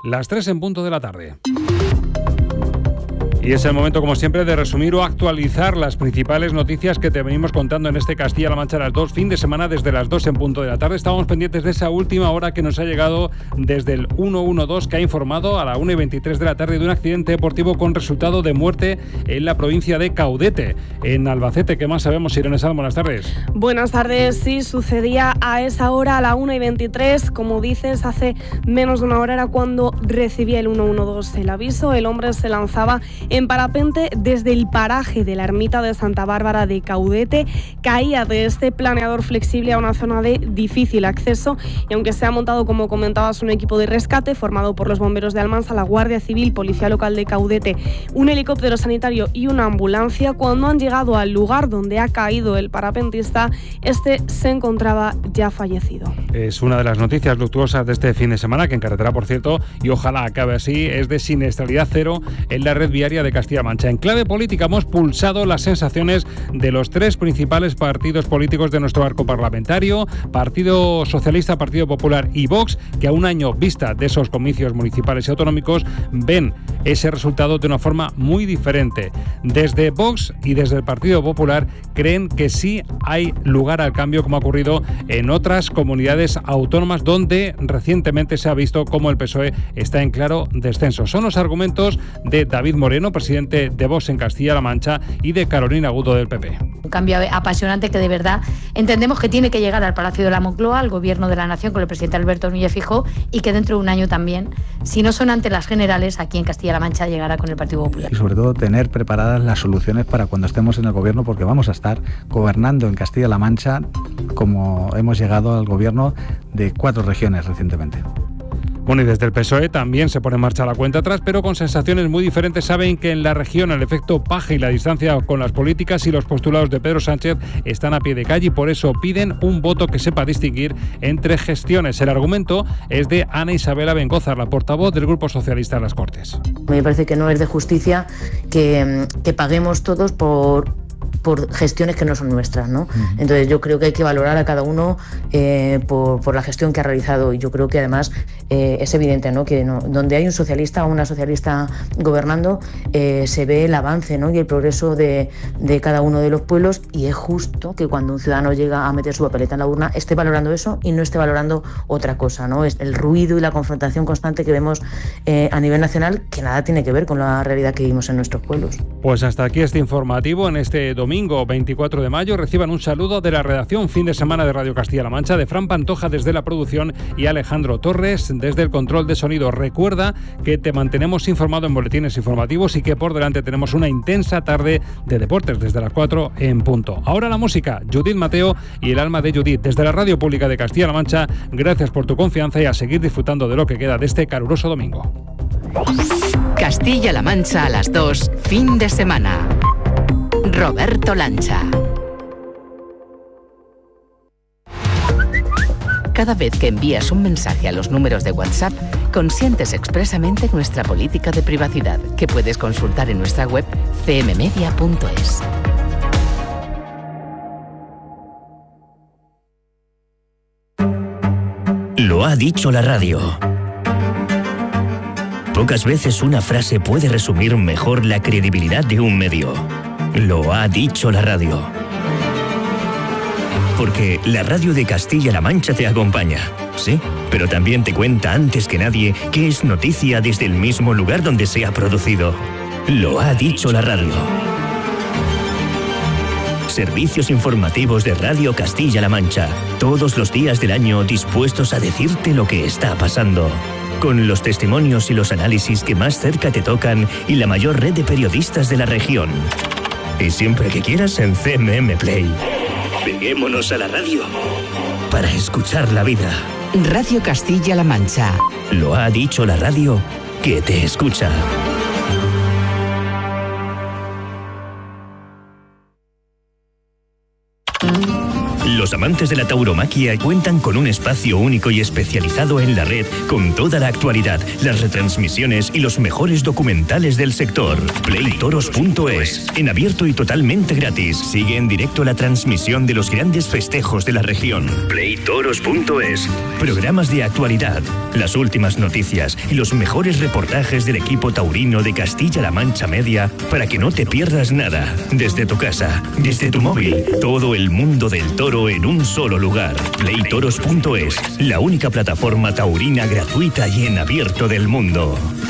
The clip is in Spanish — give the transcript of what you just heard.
las 3 en punto de la tarde. Y es el momento, como siempre, de resumir o actualizar las principales noticias que te venimos contando en este Castilla-La Mancha a las 2, fin de semana desde las 2 en punto de la tarde. Estábamos pendientes de esa última hora que nos ha llegado desde el 112, que ha informado a la 1:23 de la tarde de un accidente deportivo con resultado de muerte en la provincia de Caudete, en Albacete. ¿Qué más sabemos, Irene Salm? Buenas tardes. Buenas tardes. Sí, sucedía a esa hora, a la 1:23. Como dices, hace menos de una hora era cuando recibía el 112 el aviso. El hombre se lanzaba en parapente desde el paraje de la ermita de Santa Bárbara de Caudete, caía de este planeador flexible a una zona de difícil acceso y aunque se ha montado, como comentabas, un equipo de rescate formado por los bomberos de Almansa, la Guardia Civil, Policía Local de Caudete, un helicóptero sanitario y una ambulancia, cuando han llegado al lugar donde ha caído el parapentista, este se encontraba ya fallecido. Es una de las noticias luctuosas de este fin de semana, que en carretera, por cierto, y ojalá acabe así, es de siniestralidad cero en la red viaria de Castilla-La Mancha. En clave política hemos pulsado las sensaciones de los tres principales partidos políticos de nuestro arco parlamentario, Partido Socialista, Partido Popular y Vox, que a un año vista de esos comicios municipales y autonómicos ven ese resultado de una forma muy diferente. Desde Vox y desde el Partido Popular creen que sí hay lugar al cambio, como ha ocurrido en otras comunidades autónomas donde recientemente se ha visto cómo el PSOE está en claro descenso. Son los argumentos de David Moreno, presidente de Vox en Castilla-La Mancha, y de Carolina Agudo del PP. Un cambio apasionante que de verdad entendemos que tiene que llegar al Palacio de la Moncloa, al Gobierno de la Nación con el presidente Alberto Núñez Feijóo, y que dentro de un año también, si no son ante las generales, aquí en Castilla-La Mancha llegará con el Partido Popular. Y sobre todo tener preparadas las soluciones para cuando estemos en el Gobierno, porque vamos a estar gobernando en Castilla-La Mancha como hemos llegado al Gobierno de 4 regiones recientemente. Bueno, y desde el PSOE también se pone en marcha la cuenta atrás, pero con sensaciones muy diferentes. Saben que en la región el efecto paje y la distancia con las políticas y los postulados de Pedro Sánchez están a pie de calle y por eso piden un voto que sepa distinguir entre gestiones. El argumento es de Ana Isabela Bengózar, la portavoz del Grupo Socialista en las Cortes. Me parece que no es de justicia que paguemos todos por gestiones que no son nuestras, ¿no? Entonces yo creo que hay que valorar a cada uno por la gestión que ha realizado, y yo creo que además es evidente, ¿no?, que donde hay un socialista o una socialista gobernando se ve el avance, ¿no?, y el progreso de cada uno de los pueblos, y es justo que cuando un ciudadano llega a meter su papeleta en la urna esté valorando eso y no esté valorando otra cosa, ¿no? Es el ruido y la confrontación constante que vemos a nivel nacional, que nada tiene que ver con la realidad que vivimos en nuestros pueblos. Pues hasta aquí este informativo en este domingo 24 de mayo. Reciban un saludo de la redacción fin de semana de Radio Castilla-La Mancha, de Fran Pantoja desde la producción y Alejandro Torres desde el control de sonido. Recuerda que te mantenemos informado en boletines informativos y que por delante tenemos una intensa tarde de deportes desde las 4 en punto. Ahora la música, Judith Mateo y El alma de Judith desde la Radio Pública de Castilla-La Mancha. Gracias por tu confianza y a seguir disfrutando de lo que queda de este caluroso domingo. Castilla-La Mancha a las 2, fin de semana. Roberto Lancha. Cada vez que envías un mensaje a los números de WhatsApp, consientes expresamente nuestra política de privacidad, que puedes consultar en nuestra web cmmedia.es. Lo ha dicho la radio. Pocas veces una frase puede resumir mejor la credibilidad de un medio. Lo ha dicho la radio. Porque la radio de Castilla-La Mancha te acompaña, sí, pero también te cuenta antes que nadie qué es noticia desde el mismo lugar donde se ha producido. Lo ha dicho la radio. Servicios informativos de Radio Castilla-La Mancha, todos los días del año dispuestos a decirte lo que está pasando. Con los testimonios y los análisis que más cerca te tocan y la mayor red de periodistas de la región. Y siempre que quieras en CMM Play. Peguémonos a la radio para escuchar la vida. Radio Castilla-La Mancha. Lo ha dicho la radio que te escucha. Los amantes de la tauromaquia cuentan con un espacio único y especializado en la red, con toda la actualidad, las retransmisiones y los mejores documentales del sector. PlayToros.es, en abierto y totalmente gratis. Sigue en directo la transmisión de los grandes festejos de la región. PlayToros.es, programas de actualidad, las últimas noticias y los mejores reportajes del equipo taurino de Castilla-La Mancha Media para que no te pierdas nada. Desde tu casa, desde tu móvil, todo el mundo del toro en un solo lugar. PlayToros.es, la única plataforma taurina gratuita y en abierto del mundo.